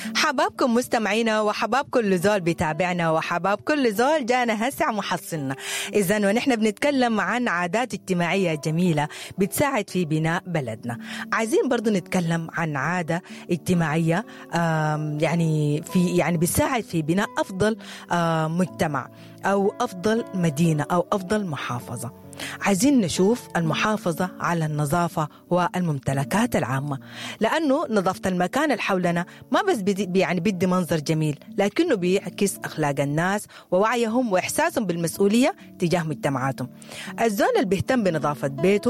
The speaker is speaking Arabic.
حبابكم مستمعينا وحباب كل زول بيتابعنا وحباب كل زول جانا هسع محصلنا. إذن ونحن بنتكلم عن عادات اجتماعية جميلة بتساعد في بناء بلدنا. عايزين برضو نتكلم عن عادة اجتماعية يعني بتساعد في بناء أفضل مجتمع أو أفضل مدينة أو أفضل محافظة. عايزين نشوف المحافظة على النظافة والممتلكات العامة، لأنه نظافة المكان اللي حولنا ما بس بدي منظر جميل، لكنه بيعكس أخلاق الناس ووعيهم وإحساسهم بالمسؤولية تجاه مجتمعاتهم. الزول اللي بيهتم بنظافة بيته